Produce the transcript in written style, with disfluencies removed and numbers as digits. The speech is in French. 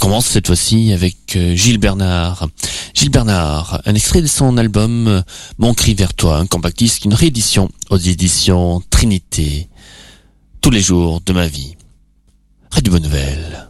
commence cette fois-ci avec Gilles Bernard. Gilles Bernard, un extrait de son album Mon cri vers toi, un compact disque, une réédition aux éditions Trinité. Tous les jours de ma vie. Radio Bonne Nouvelle.